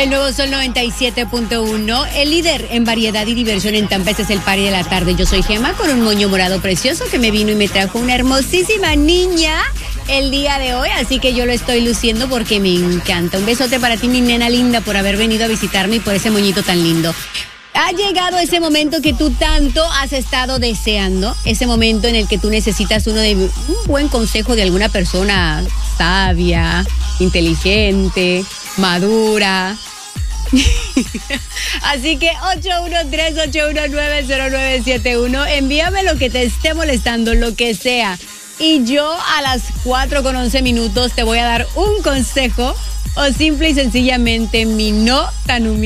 El nuevo Sol 97.1, el líder en variedad y diversión en Tampa. Este es el party de la tarde. Yo soy Gemma con un moño morado precioso que me vino y me trajo una hermosísima niña el día de hoy. Así que yo lo estoy luciendo porque me encanta. Un besote para ti, mi nena linda, por haber venido a visitarme y por ese moñito tan lindo. Ha llegado ese momento que tú tanto has estado deseando, ese momento en el que tú necesitas un buen consejo de alguna persona sabia, inteligente, madura. Así que 813-819-0971, envíame lo que te esté molestando, lo que sea. Y yo a las 4:11 te voy a dar un consejo o simple y sencillamente mi no tan humilde